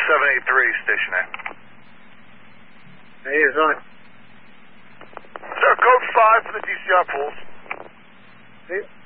783, station A. He is on it. Sir, code 5 for the DCR pools. See?